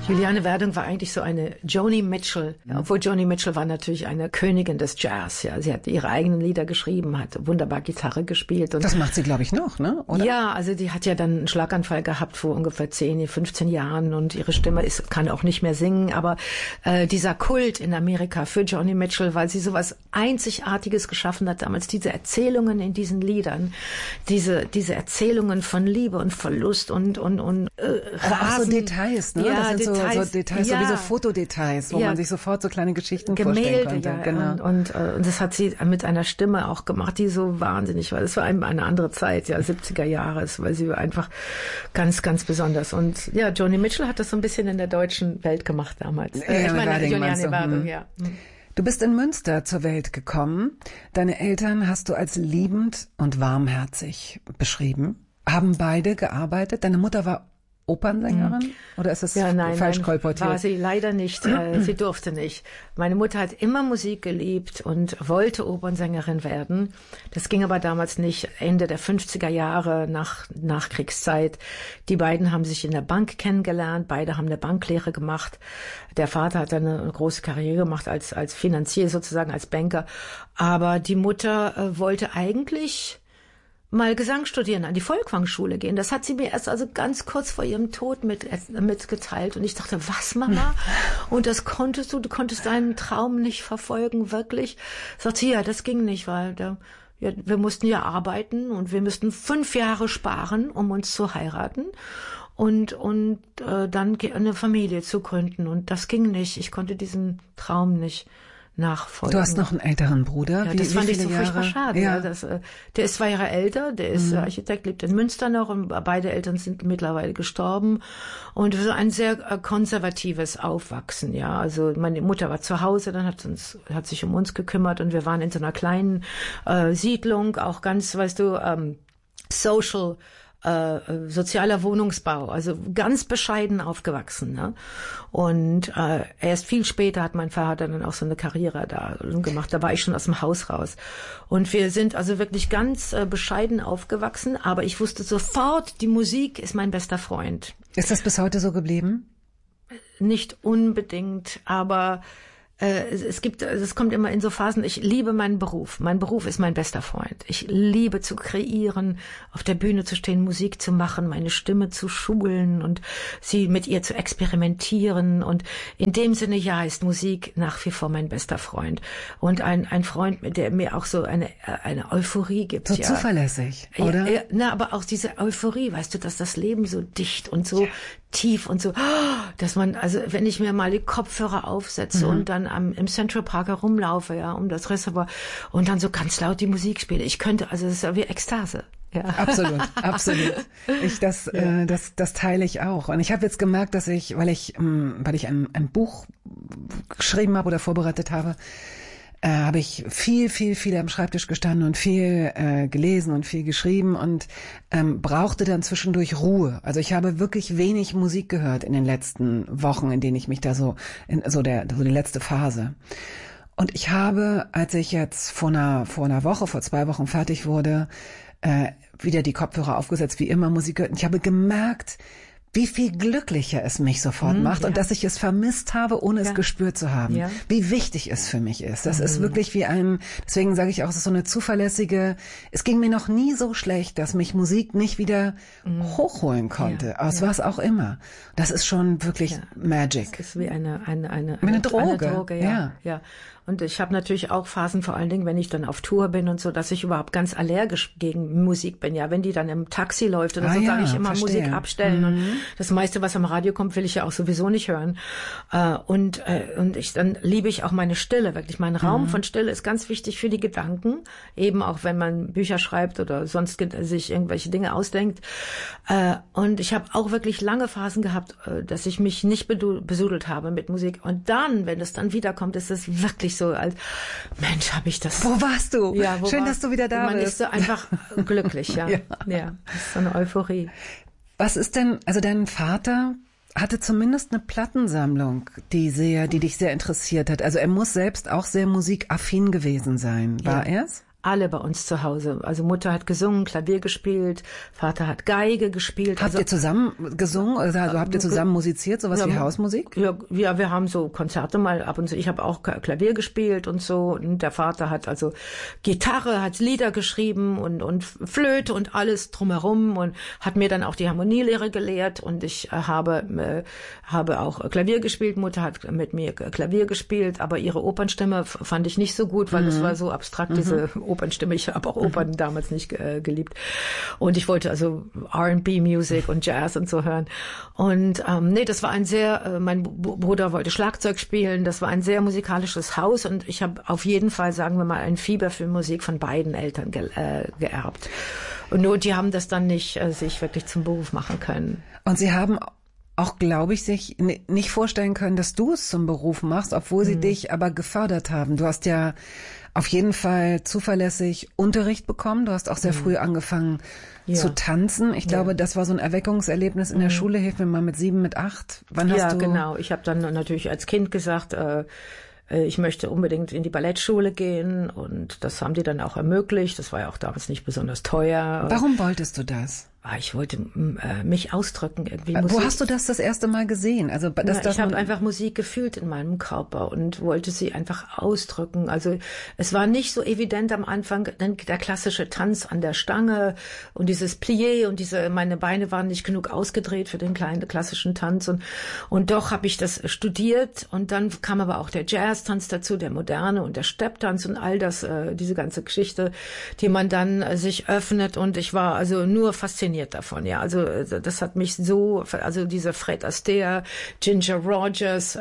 Juliane Werdung war eigentlich so eine Joni Mitchell, obwohl Joni Mitchell war natürlich eine Königin des Jazz. Ja, sie hat ihre eigenen Lieder geschrieben, hat wunderbar Gitarre gespielt. Und das macht sie, glaube ich, noch, ne? Oder? Ja, also die hat ja dann einen Schlaganfall gehabt vor ungefähr 10, 15 Jahren und ihre Stimme kann auch nicht mehr singen. Aber dieser Kult in Amerika für Joni Mitchell, weil sie sowas Einzigartiges geschaffen hat damals, diese Erzählungen in diesen Liedern, diese Erzählungen von Liebe und Verlust und auch so Details, ne? Ja, das sind so Details, ja. So wie so Fotodetails, wo man sich sofort so kleine Geschichten Gemälde, vorstellen konnte. Ja, genau. Und das hat sie mit einer Stimme auch gemacht, die so wahnsinnig war. Das war eine andere Zeit, ja, 70er Jahre, weil sie war einfach ganz, ganz besonders. Und ja, Joni Mitchell hat das so ein bisschen in der deutschen Welt gemacht damals. Ich meine, Juliane Werdung, ja. Du bist in Münster zur Welt gekommen. Deine Eltern hast du als liebend und warmherzig beschrieben. Haben beide gearbeitet? Deine Mutter war Opernsängerin? Oder ist das falsch kolportiert? War sie leider nicht. Sie durfte nicht. Meine Mutter hat immer Musik geliebt und wollte Opernsängerin werden. Das ging aber damals nicht. Ende der 50er Jahre, nach Kriegszeit. Die beiden haben sich in der Bank kennengelernt. Beide haben eine Banklehre gemacht. Der Vater hat dann eine große Karriere gemacht als Finanzier sozusagen, als Banker. Aber die Mutter wollte eigentlich mal Gesang studieren, an die Folkwang-Schule gehen. Das hat sie mir erst also ganz kurz vor ihrem Tod mitgeteilt. Und ich dachte, was, Mama? Und das du konntest deinen Traum nicht verfolgen, wirklich? Sagt sie, ja, das ging nicht, weil wir mussten ja arbeiten und wir müssten 5 Jahre sparen, um uns zu heiraten und dann eine Familie zu gründen. Und das ging nicht. Ich konnte diesen Traum nicht nachfolgen. Du hast noch einen älteren Bruder. Ja, das fand ich so furchtbar schade. Ja. Der ist 2 Jahre älter, der ist Architekt, lebt in Münster noch und beide Eltern sind mittlerweile gestorben. Und so ein sehr konservatives Aufwachsen, ja. Also meine Mutter war zu Hause, dann hat sich um uns gekümmert und wir waren in so einer kleinen Siedlung, auch ganz, weißt du, sozialer Wohnungsbau, also ganz bescheiden aufgewachsen. Ne? Und erst viel später hat mein Vater dann auch so eine Karriere da gemacht. Da war ich schon aus dem Haus raus. Und wir sind also wirklich ganz bescheiden aufgewachsen. Aber ich wusste sofort, die Musik ist mein bester Freund. Ist das bis heute so geblieben? Nicht unbedingt, aber es kommt immer in so Phasen, ich liebe meinen Beruf. Mein Beruf ist mein bester Freund. Ich liebe zu kreieren, auf der Bühne zu stehen, Musik zu machen, meine Stimme zu schulen und sie mit ihr zu experimentieren. Und in dem Sinne, ja, ist Musik nach wie vor mein bester Freund. Und ein Freund, der mir auch so eine Euphorie gibt. So zuverlässig, oder? Ja, aber auch diese Euphorie, weißt du, dass das Leben so dicht und so tief und so, dass man, also wenn ich mir mal die Kopfhörer aufsetze und dann im Central Park herumlaufe, ja, um das Reservoir und dann so ganz laut die Musik spiele, das ist ja wie Ekstase. Ja. Absolut, absolut. Das teile ich auch. Und ich habe jetzt gemerkt, dass weil ich ein Buch geschrieben habe oder vorbereitet habe, habe ich viel am Schreibtisch gestanden und viel gelesen und viel geschrieben und brauchte dann zwischendurch Ruhe. Also ich habe wirklich wenig Musik gehört in den letzten Wochen, in denen ich mich da die letzte Phase. Und ich habe, als ich jetzt vor 2 Wochen fertig wurde, wieder die Kopfhörer aufgesetzt, wie immer Musik gehört. Und ich habe gemerkt, wie viel glücklicher es mich sofort macht und dass ich es vermisst habe, ohne es gespürt zu haben. Ja. Wie wichtig es für mich ist. Das ist wirklich deswegen sage ich auch, es ist so eine zuverlässige, es ging mir noch nie so schlecht, dass mich Musik nicht wieder hochholen konnte. Aus was auch immer. Das ist schon wirklich Magic. Das ist wie eine Droge. Eine Droge, ja. Und ich habe natürlich auch Phasen, vor allen Dingen, wenn ich dann auf Tour bin und so, dass ich überhaupt ganz allergisch gegen Musik bin. Ja, wenn die dann im Taxi läuft oder so, sage ich immer, verstehe. Musik abstellen. Und das meiste, was am Radio kommt, will ich ja auch sowieso nicht hören. Und dann liebe ich auch meine Stille, wirklich. Mein Raum von Stille ist ganz wichtig für die Gedanken. Eben auch, wenn man Bücher schreibt oder sonst sich irgendwelche Dinge ausdenkt. Und ich habe auch wirklich lange Phasen gehabt, dass ich mich nicht besudelt habe mit Musik. Und dann, wenn es dann wiederkommt, ist es wirklich so, als Mensch, habe ich das. Wo warst du? Ja, schön, dass du wieder da bist. Man ist so einfach glücklich, ja. Ja, das ist so eine Euphorie. Was ist denn, also dein Vater hatte zumindest eine Plattensammlung, die dich sehr interessiert hat. Also er muss selbst auch sehr musikaffin gewesen sein. War er's? Alle bei uns zu Hause. Also Mutter hat gesungen, Klavier gespielt, Vater hat Geige gespielt. Habt ihr zusammen gesungen? Also habt ihr zusammen musiziert, sowas wie Hausmusik? Ja, wir haben so Konzerte mal ab und zu. Ich habe auch Klavier gespielt und so. Und der Vater hat also Gitarre, hat Lieder geschrieben und Flöte und alles drumherum und hat mir dann auch die Harmonielehre gelehrt. Und ich habe auch Klavier gespielt. Mutter hat mit mir Klavier gespielt, aber ihre Opernstimme fand ich nicht so gut, weil es war so abstrakt, diese Opernstimme. Ich habe auch Opern damals nicht geliebt. Und ich wollte also R&B-Musik und Jazz und so hören. Und das war mein Bruder wollte Schlagzeug spielen. Das war ein sehr musikalisches Haus. Und ich habe auf jeden Fall, sagen wir mal, ein Fieber für Musik von beiden Eltern geerbt. Und nur die haben das dann nicht sich wirklich zum Beruf machen können. Und Sie haben auch, glaube ich, sich nicht vorstellen können, dass du es zum Beruf machst, obwohl sie dich aber gefördert haben. Du hast ja auf jeden Fall zuverlässig Unterricht bekommen. Du hast auch sehr früh angefangen zu tanzen. Ich glaube, das war so ein Erweckungserlebnis in der Schule. Hilf mir mal mit 7, mit 8. Wann hast du? Ja, genau. Ich habe dann natürlich als Kind gesagt, ich möchte unbedingt in die Ballettschule gehen. Und das haben die dann auch ermöglicht. Das war ja auch damals nicht besonders teuer. Warum wolltest du das? Ich wollte mich ausdrücken irgendwie. Wo hast du das erste Mal gesehen? Also ich habe einfach Musik gefühlt in meinem Körper und wollte sie einfach ausdrücken. Also es war nicht so evident am Anfang, der klassische Tanz an der Stange und dieses Plié und meine Beine waren nicht genug ausgedreht für den kleinen klassischen Tanz und doch habe ich das studiert und dann kam aber auch der Jazz-Tanz dazu, der moderne und der Stepptanz und all das, diese ganze Geschichte, die man dann sich öffnet und ich war also nur fasziniert davon, ja. Also das hat mich so, also diese Fred Astaire, Ginger Rogers,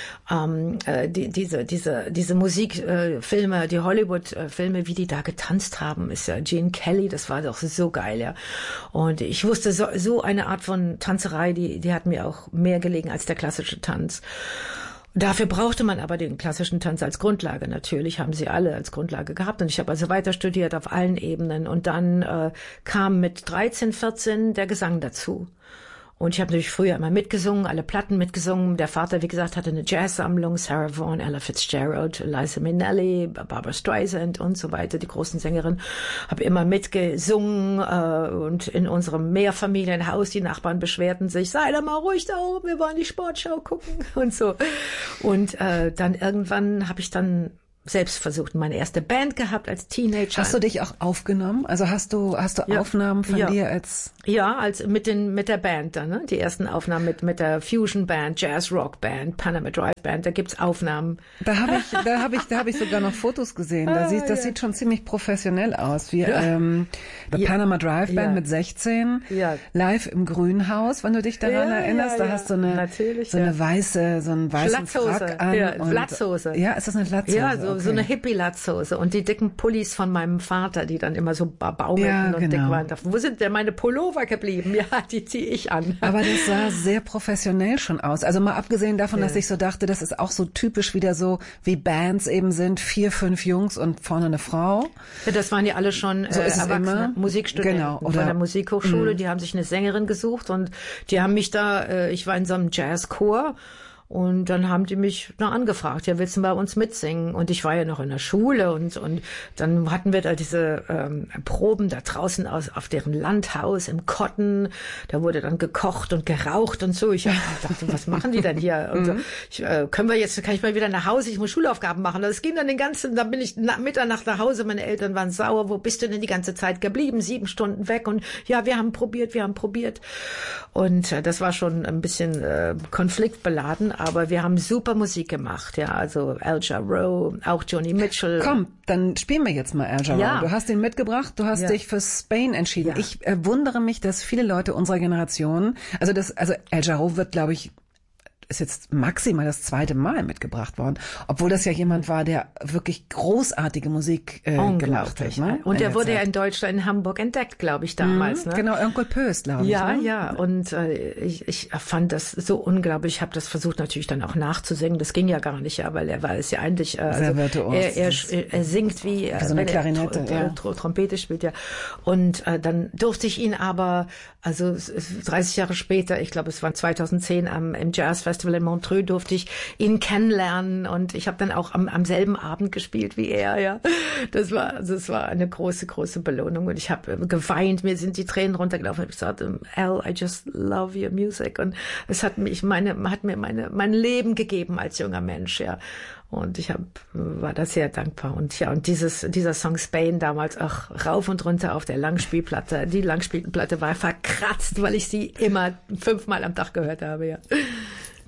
diese Musikfilme, die Hollywood-Filme, wie die da getanzt haben, ist ja Gene Kelly, das war doch so geil, ja. Und ich wusste, so eine Art von Tanzerei, die hat mir auch mehr gelegen als der klassische Tanz. Dafür brauchte man aber den klassischen Tanz als Grundlage. Natürlich haben sie alle als Grundlage gehabt. Und ich habe also weiter studiert auf allen Ebenen. Und dann kam mit 13, 14 der Gesang dazu. Und ich habe natürlich früher immer mitgesungen, alle Platten mitgesungen. Der Vater, wie gesagt, hatte eine Jazzsammlung, Sarah Vaughan, Ella Fitzgerald, Liza Minnelli, Barbra Streisand und so weiter, die großen Sängerinnen. Habe immer mitgesungen und in unserem Mehrfamilienhaus, die Nachbarn beschwerten sich, sei doch mal ruhig da oben, wir wollen die Sportschau gucken und so. Und dann irgendwann habe ich dann selbst versucht, meine erste Band gehabt als Teenager. Hast du dich auch aufgenommen? Also hast du Aufnahmen von dir als? Ja, mit der Band dann, ne? Die ersten Aufnahmen mit der Fusion Band, Jazz Rock Band, Panama Drive Band, da gibt's Aufnahmen. Da habe ich sogar noch Fotos gesehen. Das sieht schon ziemlich professionell aus. Wie Panama Drive Band mit 16, live im Grünhaus, wenn du dich daran erinnerst. Da hast du so einen weißen Frack an. Ja, Latzhose. Ja, ist das eine Latzhose? Ja, so eine Hippie-Latzhose und die dicken Pullis von meinem Vater, die dann immer so baumelten und dick waren. Wo sind denn meine Pullover geblieben? Ja, die ziehe ich an. Aber das sah sehr professionell schon aus. Also mal abgesehen davon, dass ich so dachte, das ist auch so typisch wieder so, wie Bands eben sind, 4, 5 Jungs und vorne eine Frau. Ja, das waren ja alle schon erwachsene Musikstudenten von der Musikhochschule. Die haben sich eine Sängerin gesucht und die haben mich ich war in so einem Jazzchor. Und dann haben die mich angefragt, ja, willst du bei uns mitsingen? Und ich war ja noch in der Schule und dann hatten wir da diese Proben da draußen auf deren Landhaus im Cotton. Da wurde dann gekocht und geraucht und so. Ich dachte, was machen die denn hier? Und so, kann ich mal wieder nach Hause? Ich muss Schulaufgaben machen. Das ging dann dann bin ich Mitternacht nach Hause. Meine Eltern waren sauer. Wo bist du denn die ganze Zeit geblieben? 7 Stunden weg. Und ja, wir haben probiert. Und das war schon ein bisschen konfliktbeladen. Aber wir haben super Musik gemacht, ja, also Al Jarreau, auch Joni Mitchell. Komm, dann spielen wir jetzt mal Al Jarreau. Ja. Du hast ihn mitgebracht, du hast dich für Spain entschieden. Ja. Ich wundere mich, dass viele Leute unserer Generation, also Al Jarreau wird, glaube ich, ist jetzt maximal das 2. Mal mitgebracht worden, obwohl das ja jemand war, der wirklich großartige Musik gemacht hat. Ne? Und der wurde ja in Deutschland, in Hamburg entdeckt, glaube ich, damals. Ne? Genau, Onkel Pöst, glaube ich. Ja, ne? ja. Und ich fand das so unglaublich. Ich habe das versucht natürlich dann auch nachzusingen. Das ging ja gar nicht, ja, weil er war es ja eigentlich. Sehr virtuos. Er singt wie so eine Klarinette. Trompete spielt ja. Und dann durfte ich ihn aber, also 30 Jahre später, ich glaube, es war 2010 im Jazzfest Festival in Montreux durfte ich ihn kennenlernen und ich habe dann auch am selben Abend gespielt wie er, ja. Das war eine große, große Belohnung und ich habe geweint, mir sind die Tränen runtergelaufen. Ich habe gesagt, Al, I just love your music und es hat mir mein Leben gegeben als junger Mensch, ja. Und ich war da sehr dankbar. Und ja, und dieser Song Spain damals, rauf und runter auf der Langspielplatte. Die Langspielplatte war verkratzt, weil ich sie immer 5-mal am Tag gehört habe, ja.